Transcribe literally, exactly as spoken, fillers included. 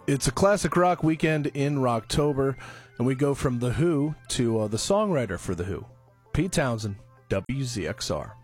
It's a classic rock weekend in Rocktober, and we go from The Who to uh, the songwriter for The Who, Pete Townsend, W Z X R.